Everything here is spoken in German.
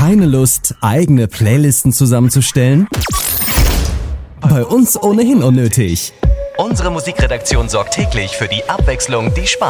Keine Lust, eigene Playlisten zusammenzustellen? Bei uns ohnehin unnötig. Unsere Musikredaktion sorgt täglich für die Abwechslung, die Spaß